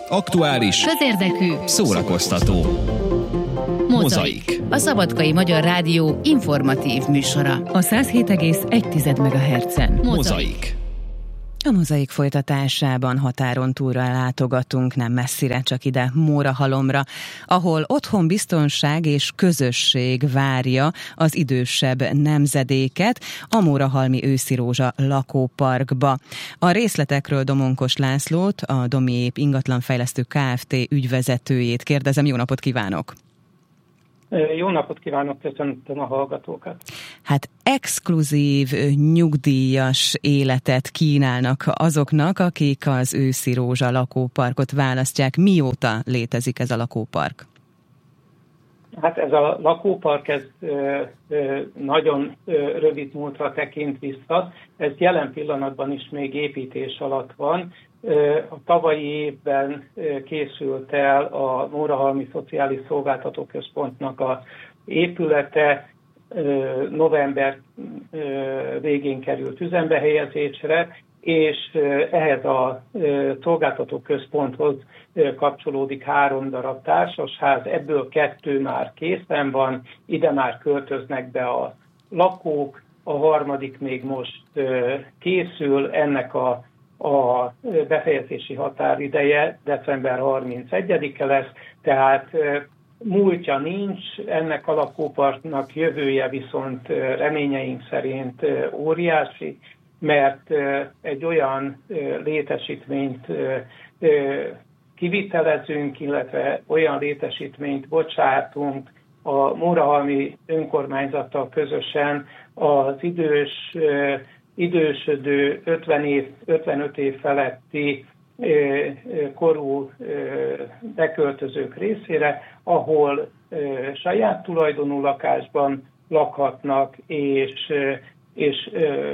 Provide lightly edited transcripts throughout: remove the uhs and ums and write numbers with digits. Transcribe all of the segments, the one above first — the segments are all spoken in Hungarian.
Aktuális, közérdekű, szórakoztató. Mozaik. A Szabadkai Magyar Rádió informatív műsora. A 107,1 MHz-en. Mozaik. A Mozaik folytatásában határon túlra látogatunk, nem messzire, csak ide Mórahalomra, ahol otthon, biztonság és közösség várja az idősebb nemzedéket a Mórahalmi Őszirózsa lakóparkba. A részletekről Domonkos Lászlót, a Domiép ingatlanfejlesztő Kft. Ügyvezetőjét kérdezem. Jó napot kívánok! Jó napot kívánok, köszöntöm a hallgatókat. Hát exkluzív, nyugdíjas életet kínálnak azoknak, akik az Őszirózsa lakóparkot választják. Mióta létezik ez a lakópark? Hát ez a lakópark, ez nagyon rövid múltra tekint vissza. Ez jelen pillanatban is még építés alatt van. A tavalyi évben készült el a Mórahalmi Szociális Szolgáltatóközpontnak az épülete, november végén került üzembe helyezésre, és ehhez a szolgáltatóközponthoz kapcsolódik 3 darab társasház, ebből 2 már készen van, ide már költöznek be a lakók, a harmadik még most készül, ennek a befejezési határideje december 31-e lesz, tehát múltja nincs, ennek a lakóparknak jövője viszont reményeink szerint óriási, mert egy olyan létesítményt kivitelezünk, illetve olyan létesítményt bocsátunk a Mórahalmi önkormányzattal közösen az idősödő 55 év feletti korú beköltözők részére, ahol saját tulajdonú lakásban lakhatnak, és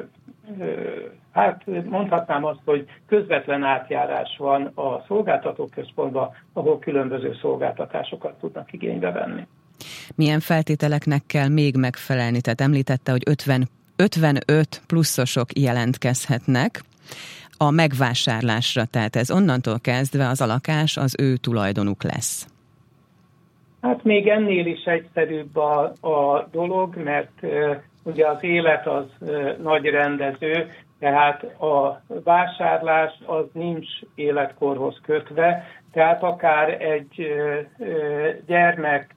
hát mondhatnám azt, hogy közvetlen átjárás van a szolgáltatóközpontban, ahol különböző szolgáltatásokat tudnak igénybe venni. Milyen feltételeknek kell még megfelelni? Tehát említette, hogy 55 pluszosok jelentkezhetnek a megvásárlásra, tehát ez onnantól kezdve az a lakás az ő tulajdonuk lesz. Hát még ennél is egyszerűbb a dolog, mert ugye az élet az nagy rendező, tehát a vásárlás az nincs életkorhoz kötve, tehát akár egy gyermek,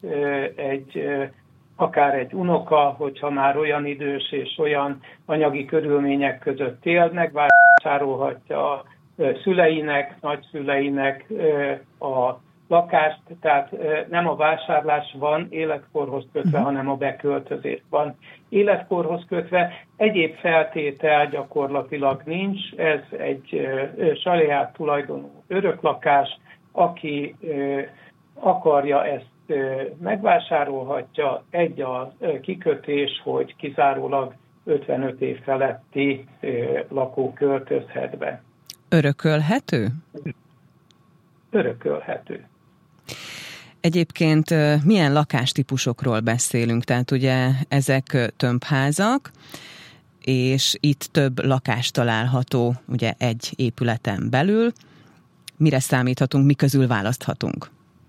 akár egy unoka, hogyha már olyan idős és olyan anyagi körülmények között él, megvásárolhatja a szüleinek, nagyszüleinek a lakást, tehát nem a vásárlás van életkorhoz kötve, hanem a beköltözés van életkorhoz kötve. Egyéb feltétel gyakorlatilag nincs, ez egy saját tulajdonú öröklakás, aki akarja ezt megvásárolhatja, egy a kikötés, hogy kizárólag 55 év feletti lakó költözhet be. Örökölhető? Örökölhető. Egyébként milyen lakástípusokról beszélünk? Tehát ugye ezek tömbházak, és itt több lakás található ugye egy épületen belül. Mire számíthatunk, mi közül választhatunk?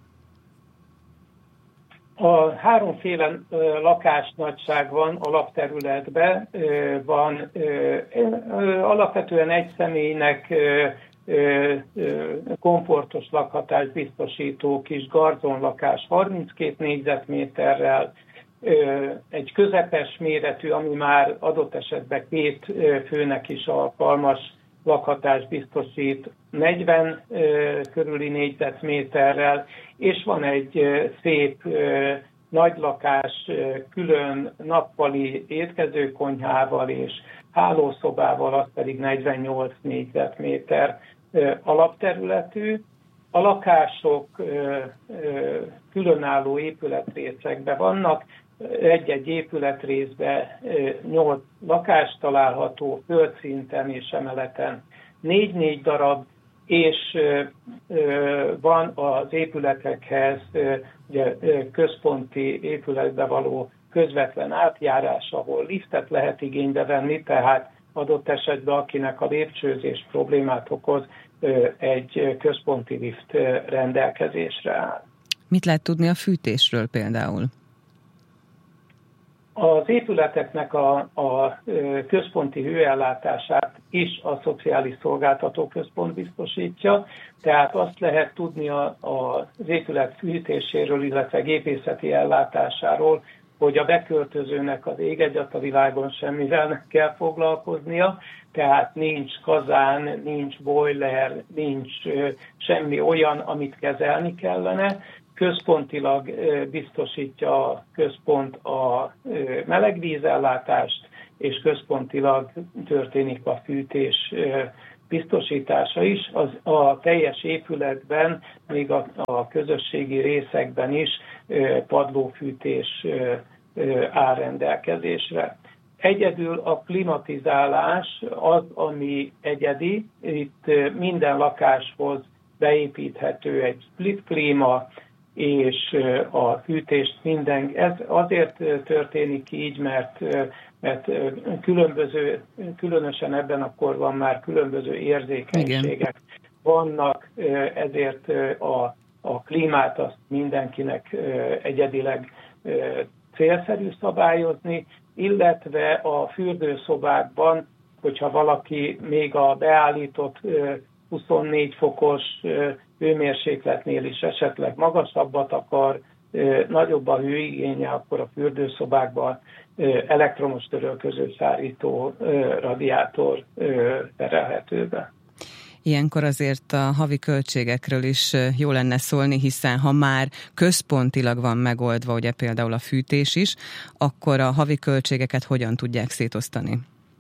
A 3 lakásnagyság van alapterületben, van alapvetően egy személynek komfortos lakhatást biztosító kis garzonlakás 32 négyzetméterrel, egy közepes méretű, ami már adott esetben 2 főnek is alkalmas lakhatást biztosít 40 körüli négyzetméterrel, és van egy szép nagy lakás külön nappali étkezőkonyhával és hálószobával, az pedig 48 négyzetméter alapterületű. A lakások különálló épületrészekben vannak, egy-egy épületrészben 8 lakás található, földszinten és emeleten 4-4 darab, és van az épületekhez ugye, központi épületbe való közvetlen átjárás, ahol liftet lehet igénybe venni, tehát adott esetben akinek a lépcsőzés problémát okoz, egy központi lift rendelkezésre áll. Mit lehet tudni a fűtésről például? Az épületeknek a központi hőellátását is a Szociális Szolgáltató Központ biztosítja, tehát azt lehet tudni az épület fűtéséről, illetve gépészeti ellátásáról, hogy a beköltözőnek az ég egyat a világon semmivel nem kell foglalkoznia, tehát nincs kazán, nincs boiler, nincs semmi olyan, amit kezelni kellene. Központilag biztosítja a központ a melegvízellátást, és központilag történik a fűtés biztosítása is. A teljes épületben, még a közösségi részekben is padlófűtés áll rendelkezésre. Egyedül a klimatizálás az, ami egyedi. Itt minden lakáshoz beépíthető egy split klíma, és a fűtést ez azért történik így, mert különösen ebben a korban már különböző érzékenységek igen. vannak, ezért a klímát azt mindenkinek egyedileg célszerű szabályozni, illetve a fürdőszobákban, hogyha valaki még a beállított 24 fokos hőmérsékletnél is esetleg magasabbat akar, nagyobb a hőigénye, akkor a fürdőszobákban elektromos törölköző szárító radiátor terelhető be. Ilyenkor azért a havi költségekről is jó lenne szólni, hiszen ha már központilag van megoldva, ugye például a fűtés is, akkor a havi költségeket hogyan tudják szétosztani?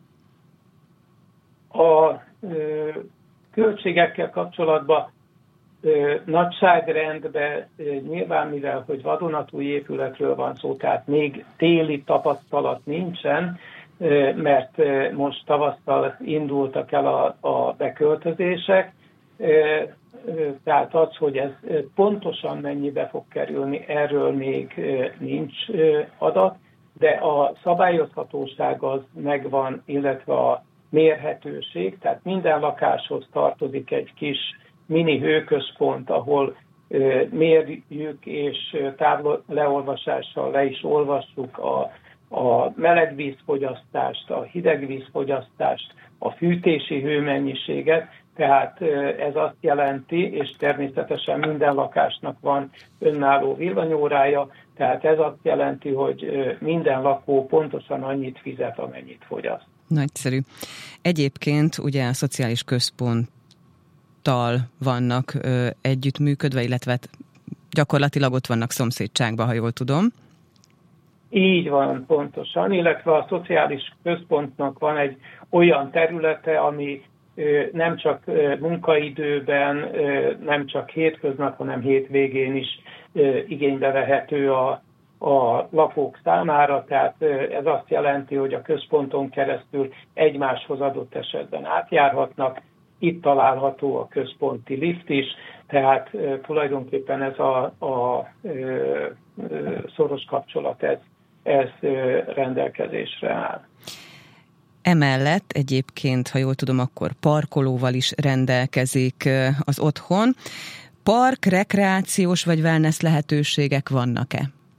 A költségekkel kapcsolatban nagyságrendben nyilván, mivel hogy vadonatúj épületről van szó, tehát még téli tapasztalat nincsen, mert most tavasszal indultak el a beköltözések, tehát az, hogy ez pontosan mennyibe fog kerülni, erről még nincs adat, de a szabályozhatóság az megvan, illetve a mérhetőség, tehát minden lakáshoz tartozik egy kis mini hőközpont, ahol mérjük és távleolvasással le is olvassuk a melegvízfogyasztást, a hidegvízfogyasztást, a fűtési hőmennyiséget, tehát ez azt jelenti, és természetesen minden lakásnak van önálló villanyórája, tehát ez azt jelenti, hogy minden lakó pontosan annyit fizet, amennyit fogyaszt. Nagyszerű. Egyébként ugye a szociális központtal vannak együttműködve, illetve gyakorlatilag ott vannak szomszédságban, ha jól tudom. Így van, pontosan, illetve a szociális központnak van egy olyan területe, ami nem csak munkaidőben, nem csak hétköznap, hanem hétvégén is igénybe vehető a lakók számára, tehát ez azt jelenti, hogy a központon keresztül egymáshoz adott esetben átjárhatnak, itt található a központi lift is, tehát tulajdonképpen ez a szoros kapcsolat, ez rendelkezésre áll. Emellett egyébként, ha jól tudom, akkor parkolóval is rendelkezik az otthon. Park, rekreációs vagy wellness lehetőségek vannak-e?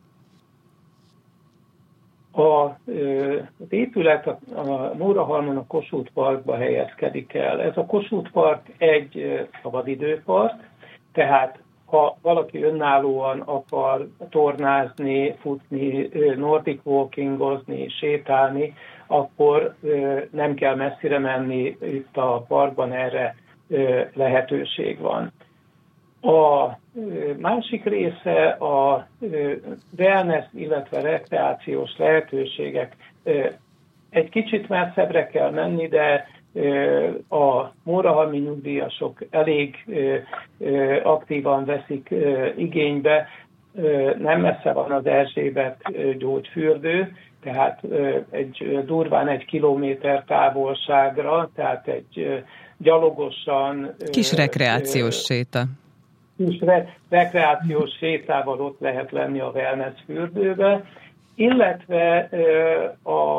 Az épület a Mórahalmon a Kossuth Parkba helyezkedik el. Ez a Kossuth Park egy szabadidőpark, tehát ha valaki önállóan akar tornázni, futni, nordic walkingozni, sétálni, akkor nem kell messzire menni, itt a parkban erre lehetőség van. A másik része a wellness, illetve rekreációs lehetőségek. Egy kicsit messzebbre kell menni, de a mórahalmi nyugdíjasok elég aktívan veszik igénybe. Nem messze van az Erzsébet gyógyfürdő, tehát durván 1 kilométer távolságra, tehát egy gyalogosan... Kis rekreációs séta. Kis rekreációs sétával ott lehet lenni a wellness fürdőbe, illetve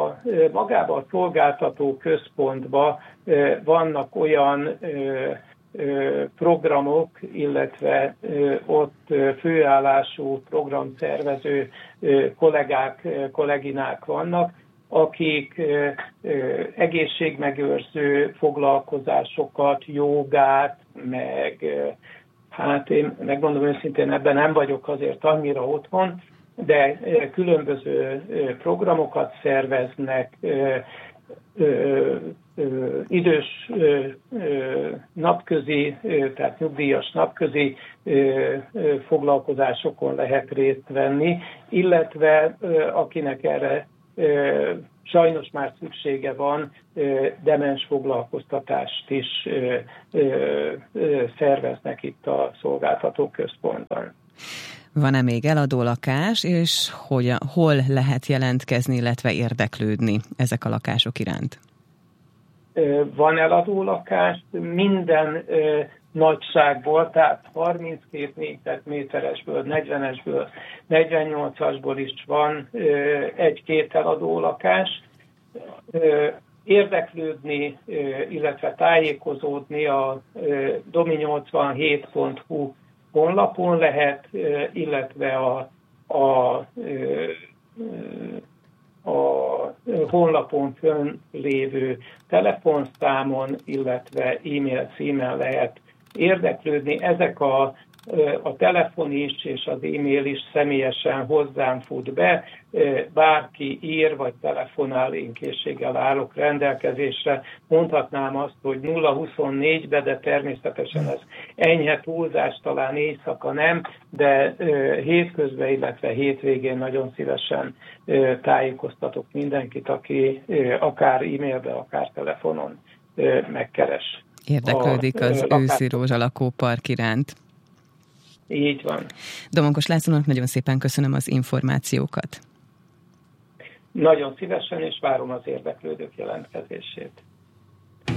magában a szolgáltató központban vannak olyan programok, illetve ott főállású programszervező kollégák, kolleginák vannak, akik egészségmegőrző foglalkozásokat, jogát, meg hát én megmondom őszintén, ebben nem vagyok azért annyira otthon, de különböző programokat szerveznek, idős napközi, tehát nyugdíjas napközi foglalkozásokon lehet részt venni, illetve akinek erre sajnos már szüksége van, demens foglalkoztatást is szerveznek itt a szolgáltató központban. Van-e még eladó lakás, és hol lehet jelentkezni, illetve érdeklődni ezek a lakások iránt? Van eladó lakás, minden nagyságból, tehát 32 négyzetméteresből, 40-esből, 48-asból is van egy-két eladó lakás. Érdeklődni, illetve tájékozódni a domi87.hu honlapon lehet, illetve a honlapon fönn lévő telefonszámon, illetve e-mail címen lehet érdeklődni. Ezek a telefon is és az e-mail is személyesen hozzám fut be, bárki ír vagy telefonál, én készséggel állok rendelkezésre. Mondhatnám azt, hogy 0-24-be, de természetesen ez enyhe túlzás, talán éjszaka nem, de hétközben, illetve hétvégén nagyon szívesen tájékoztatok mindenkit, aki akár e-mailbe, akár telefonon megkeres. Érdeklődik az őszi rózsalakópark iránt. Így van. Domonkos Lászlónak nagyon szépen köszönöm az információkat. Nagyon szívesen, és várom az érdeklődők jelentkezését.